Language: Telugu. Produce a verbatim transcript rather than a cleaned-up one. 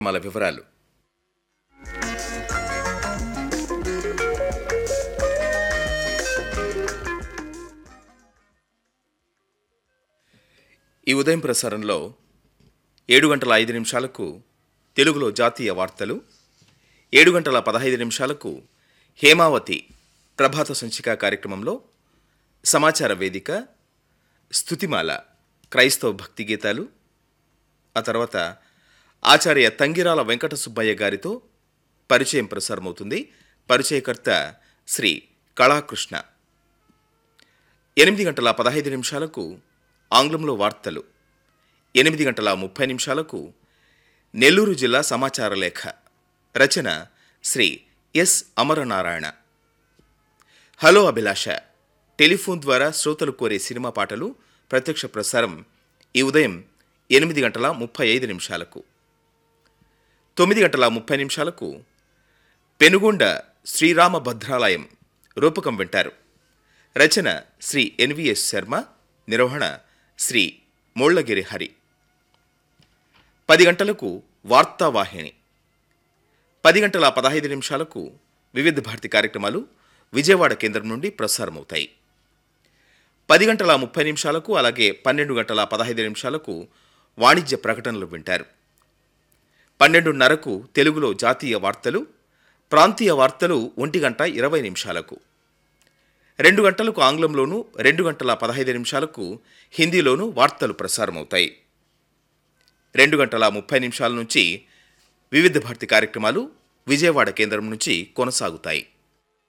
కార్యక్రమాల వివరాలు. ఈ ఉదయం ప్రసారంలో ఏడు గంటల ఐదు నిమిషాలకు తెలుగులో జాతీయ వార్తలు, ఏడు గంటల పదహైదు నిమిషాలకు హేమావతి ప్రభాత సంచిక కార్యక్రమంలో సమాచార వేదిక, స్తుతిమాల, క్రైస్తవ భక్తి గీతాలు, ఆ తర్వాత ఆచార్య తంగిరాల వెంకట సుబ్బయ్య గారితో పరిచయం ప్రసారమవుతుంది. పరిచయకర్త శ్రీ కళాకృష్ణ. ఎనిమిది గంటల పదహైదు నిమిషాలకు ఆంగ్లంలో వార్తలు, ఎనిమిది గంటల ముప్పై నిమిషాలకు నెల్లూరు జిల్లా సమాచార లేఖ, రచన శ్రీ ఎస్ అమరనారాయణ. హలో అభిలాష, టెలిఫోన్ ద్వారా శ్రోతలు కోరే సినిమా పాటలు ప్రత్యక్ష ప్రసారం ఈ ఉదయం ఎనిమిది గంటల ముప్పై ఐదు నిమిషాలకు. తొమ్మిది గంటల ముప్పై నిమిషాలకు పెనుగొండ శ్రీరామ భద్రాలయం రూపకం వింటారు. రచన శ్రీ ఎన్విఎస్ శర్మ, నిర్వహణ శ్రీ మోళ్లగిరి హరి. పది గంటలకు వార్తావాహిని, పది గంటల పదహైదు నిమిషాలకు వివిధ భారతి కార్యక్రమాలు విజయవాడ కేంద్రం నుండి ప్రసారమవుతాయి. పది గంటల ముప్పై నిమిషాలకు అలాగే పన్నెండు గంటల పదహైదు నిమిషాలకు వాణిజ్య ప్రకటనలు వింటారు. పన్నెండున్నరకు తెలుగులో జాతీయ వార్తలు, ప్రాంతీయ వార్తలు ఒంటి గంట ఇరవై నిమిషాలకు. రెండు గంటలకు ఆంగ్లంలోనూ, రెండు గంటల పదహైదు నిమిషాలకు హిందీలోనూ వార్తలు ప్రసారమవుతాయి. రెండు గంటల ముప్పై నిమిషాల నుంచి వివిధ భారతి కార్యక్రమాలు విజయవాడ కేంద్రం నుంచి కొనసాగుతాయి.